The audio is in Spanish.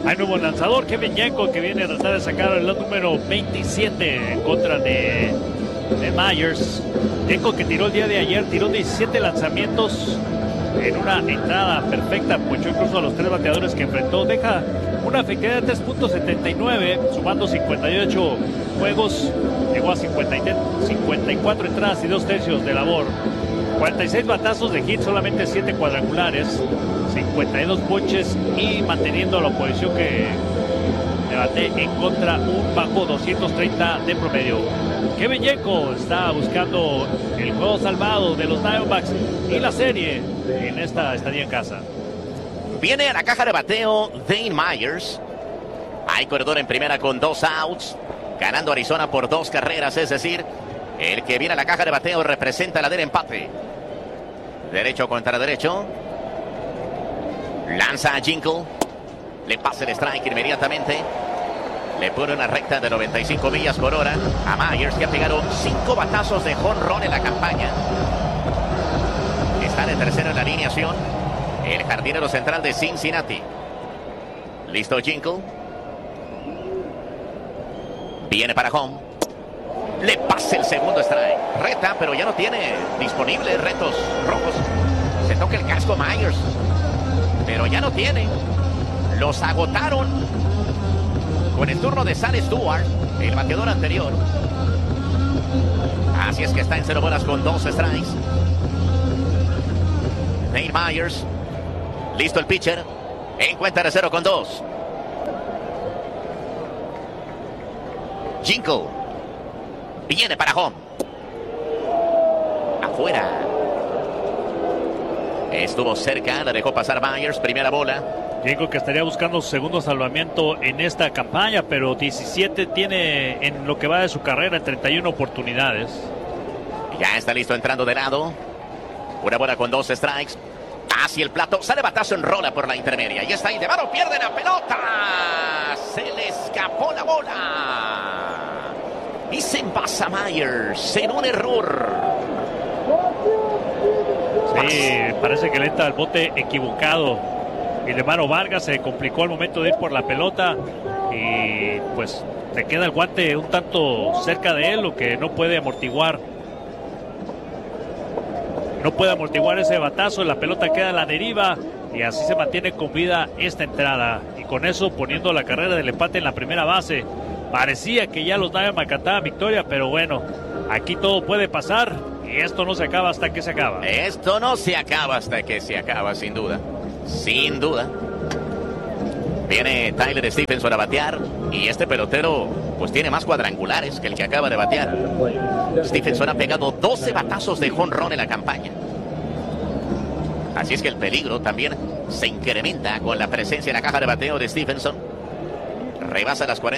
Hay nuevo lanzador, Kevin Yenko, que viene a tratar de sacar el número 27 en contra de Myers. Yenko, que tiró el día de ayer, tiró 17 lanzamientos en una entrada perfecta, ponchó incluso a los 3 bateadores que enfrentó. Deja una efectividad de 3.79, sumando 58 juegos. Llegó a 54 entradas y 2 tercios de labor. 46 batazos de hit, solamente 7 cuadrangulares, 52 ponches y manteniendo la oposición que debate en contra, un bajo 230 de promedio. Kevin Yenko está buscando el juego salvado de los Diamondbacks y la serie en esta estadía en casa. Viene a la caja de bateo Dane Myers. Hay corredor en primera con 2 outs. Ganando Arizona por 2 carreras, es decir, el que viene a la caja de bateo representa la del empate. Derecho contra derecho. Lanza a Ginkel. Le pasa el strike inmediatamente. Le pone una recta de 95 millas por hora a Myers, que ha pegado 5 batazos de jonrón en la campaña. Está de tercero en la alineación el jardinero central de Cincinnati. Listo Ginkel. Viene para home. Le pasa el segundo strike. Reta, pero ya no tiene disponible retos rojos. Se toca el casco Myers, pero ya no tiene. Los agotaron con el turno de Sam Stewart, el bateador anterior. Así es que está en 0 bolas con 2 strikes. Dane Myers. Listo el pitcher. En cuenta de 0 con 2. Ginkel. Viene para home. Afuera. Estuvo cerca, la dejó pasar Myers, primera bola. Ginkel, que estaría buscando su segundo salvamiento en esta campaña, pero 17 tiene en lo que va de su carrera, 31 oportunidades. Ya está listo entrando de lado. Una bola con 2 strikes. Hacia el plato, sale batazo en rola por la intermedia. Y está ahí de mano, pierde la pelota. Se le escapó la bola. Y se envasa Myers en un error. Sí, parece que le entra al bote equivocado. Y de mano Vargas se complicó al momento de ir por la pelota. Y pues le queda el guante un tanto cerca de él, lo que no puede amortiguar. No puede amortiguar ese batazo, la pelota queda a la deriva y así se mantiene con vida esta entrada. Y con eso poniendo la carrera del empate en la primera base. Parecía que ya los Diamondbacks cantaban victoria, pero bueno, aquí todo puede pasar y esto no se acaba hasta que se acaba. Esto no se acaba hasta que se acaba, sin duda. Sin duda. Viene Tyler Stephenson a batear y este pelotero pues tiene más cuadrangulares que el que acaba de batear. Stephenson ha pegado 12 batazos de jonrón en la campaña. Así es que el peligro también se incrementa con la presencia en la caja de bateo de Stephenson. Rebasa las 40.